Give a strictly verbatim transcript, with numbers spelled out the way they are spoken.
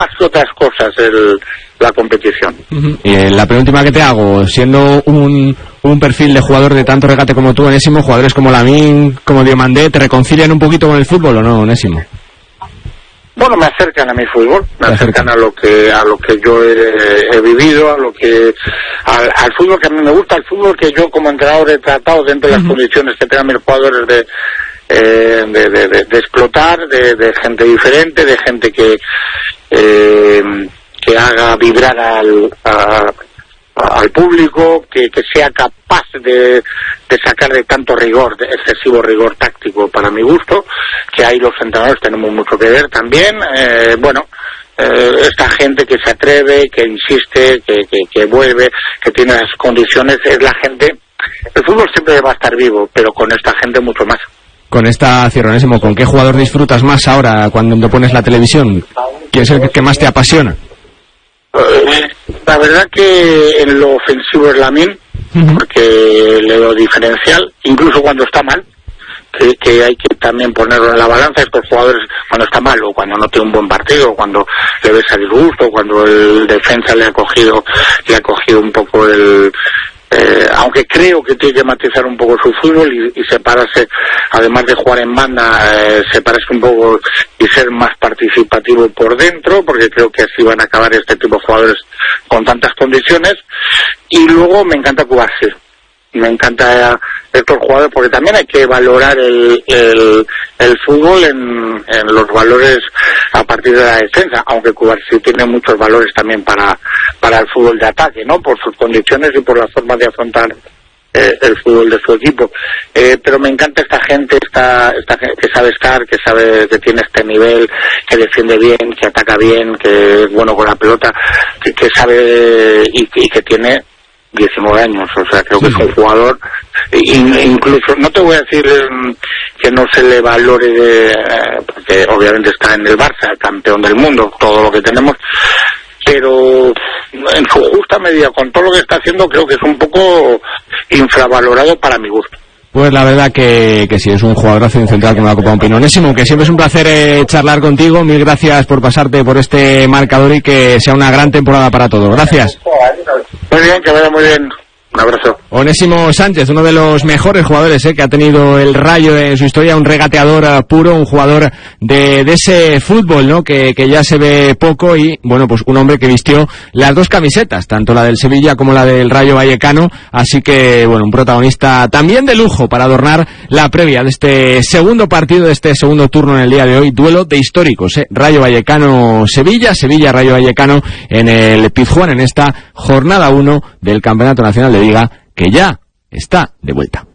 más que otras cosas el, la competición. Uh-huh. Y eh, la penúltima que te hago, siendo un, un perfil de jugador de tanto regate como tú, Onésimo, jugadores como Lamine, como Diomandé, ¿te reconcilian un poquito con el fútbol o no, Onésimo? Bueno, me acercan a mi fútbol, me acercan a lo que a lo que yo he, he vivido, a lo que al, al fútbol que a mí me gusta, al fútbol que yo como entrenador he tratado dentro de las uh-huh. condiciones que tengan mis jugadores de eh, de, de, de, de explotar, de, de gente diferente, de gente que eh, que haga vibrar al a, al público, que, que sea capaz de, de sacar de tanto rigor, de excesivo rigor táctico para mi gusto, que ahí los entrenadores tenemos mucho que ver también. Eh, bueno, eh, esta gente que se atreve, que insiste, que, que, que vuelve, que tiene las condiciones, es la gente. El fútbol siempre va a estar vivo, pero con esta gente mucho más. Con esta, Onésimo, ¿con qué jugador disfrutas más ahora cuando te pones la televisión? ¿Quién es el que más te apasiona? La verdad que en lo ofensivo es Lamine, uh-huh. porque le doy diferencial, incluso cuando está mal, que, que hay que también ponerlo en la balanza. Estos jugadores cuando está mal o cuando no tiene un buen partido, cuando le ves a disgusto, cuando el defensa le ha cogido, le ha cogido un poco el... Eh, aunque creo que tiene que matizar un poco su fútbol y, y separarse, además de jugar en banda, eh, separarse un poco y ser más participativo por dentro, porque creo que así van a acabar este tipo de jugadores con tantas condiciones. Y luego me encanta Cubarsí, me encanta estos jugadores, porque también hay que valorar el, el, el fútbol en, en los valores a partir de la defensa, aunque Cubarsí tiene muchos valores también para, para el fútbol de ataque, ¿no? Por sus condiciones y por la forma de afrontar eh, el fútbol de su equipo. Eh, pero me encanta esta gente, esta, esta gente que sabe estar, que sabe que tiene este nivel, que defiende bien, que ataca bien, que es bueno con la pelota, que, que sabe y, y que tiene diecinueve años, o sea, creo sí. que es un jugador, incluso, no te voy a decir eh, que no se le valore, de, eh, porque obviamente está en el Barça, campeón del mundo, todo lo que tenemos, pero en su justa medida, con todo lo que está haciendo, creo que es un poco infravalorado para mi gusto. Pues la verdad que, que sí, es un jugadorazo y un central con una Copa Pino. Onésimo, que siempre es un placer eh, charlar contigo, mil gracias por pasarte por este marcador y que sea una gran temporada para todos. Gracias. Muy bien, que vaya muy bien. Un abrazo. Onésimo Sánchez, uno de los mejores jugadores eh, que ha tenido el Rayo en su historia, un regateador uh, puro, un jugador de, de ese fútbol, ¿no? Que, que ya se ve poco y, bueno, pues un hombre que vistió las dos camisetas, tanto la del Sevilla como la del Rayo Vallecano, así que, bueno, un protagonista también de lujo para adornar la previa de este segundo partido, de este segundo turno en el día de hoy, duelo de históricos, ¿eh? Rayo Vallecano-Sevilla, Sevilla-Rayo Vallecano en el Pizjuán en esta jornada uno del Campeonato Nacional de Liga, que ya está de vuelta.